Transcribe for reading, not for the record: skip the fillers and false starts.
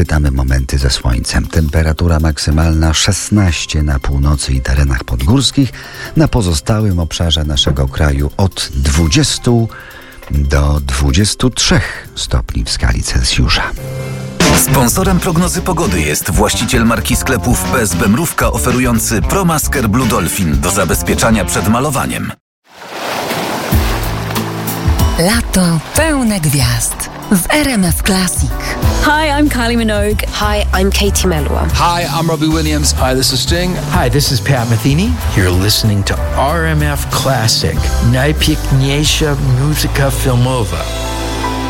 Chwytamy momenty ze słońcem. Temperatura maksymalna 16 na północy i terenach podgórskich. Na pozostałym obszarze naszego kraju od 20 do 23 stopni w skali Celsjusza. Sponsorem prognozy pogody jest właściciel marki sklepów PSB Mrówka oferujący ProMasker Blue Dolphin do zabezpieczania przed malowaniem. Lato pełne gwiazd w RMF Classic. Hi, I'm Kylie Minogue. Hi, I'm Katie Melua. Hi, I'm Robbie Williams. Hi, this is Sting. Hi, this is Pat Metheny. You're listening to RMF Classic. Najpiękniejsza muzyka filmowa.